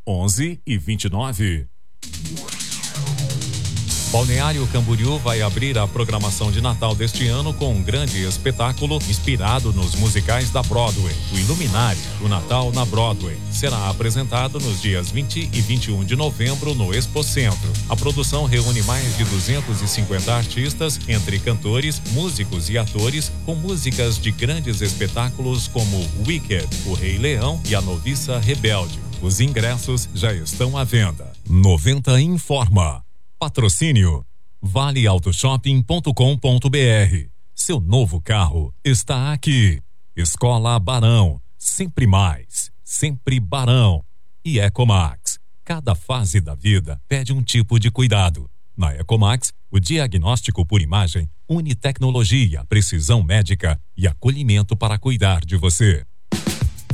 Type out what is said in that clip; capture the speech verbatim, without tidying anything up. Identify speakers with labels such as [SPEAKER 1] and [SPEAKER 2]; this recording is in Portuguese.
[SPEAKER 1] onze e vinte e nove.
[SPEAKER 2] Balneário Camboriú vai abrir a programação de Natal deste ano com um grande espetáculo inspirado nos musicais da Broadway. O Iluminari, o Natal na Broadway, será apresentado nos dias vinte e vinte e um de novembro no Expocentro. A produção reúne mais de duzentos e cinquenta artistas, entre cantores, músicos e atores, com músicas de grandes espetáculos como Wicked, O Rei Leão e A Noviça Rebelde. Os ingressos já estão à venda. noventa informa. Patrocínio vale auto shopping ponto com ponto br. Seu novo carro está aqui. Escola Barão, sempre mais, sempre Barão. E Ecomax, cada fase da vida pede um tipo de cuidado. Na Ecomax, o diagnóstico por imagem une tecnologia, precisão médica e acolhimento para cuidar de você.